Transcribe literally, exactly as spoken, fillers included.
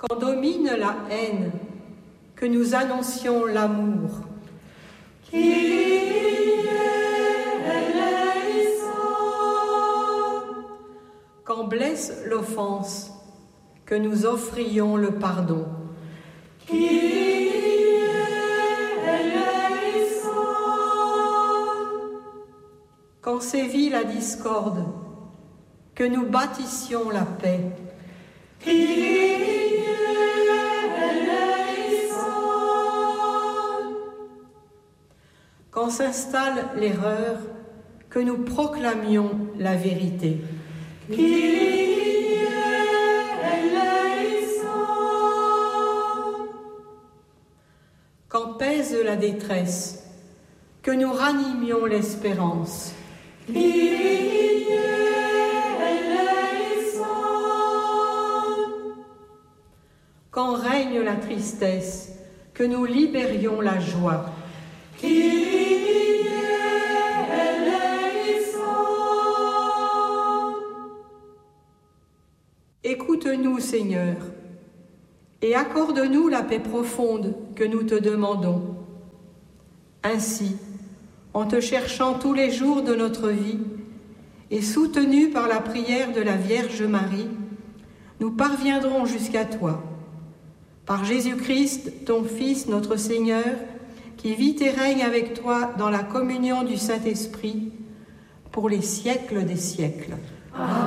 Quand domine la haine, que nous annoncions l'amour. Quand blesse l'offense, que nous offrions le pardon. Quand sévit la discorde, que nous bâtissions la paix. Quand s'installe l'erreur, que nous proclamions la vérité. Quand pèse la détresse, que nous ranimions l'espérance. Quand règne la tristesse, que nous libérions la joie. Écoute-nous, Seigneur, et accorde-nous la paix profonde que nous te demandons. Ainsi, en te cherchant tous les jours de notre vie et soutenus par la prière de la Vierge Marie, nous parviendrons jusqu'à toi. Par Jésus-Christ, ton Fils, notre Seigneur, qui vit et règne avec toi dans la communion du Saint-Esprit, pour les siècles des siècles. Amen.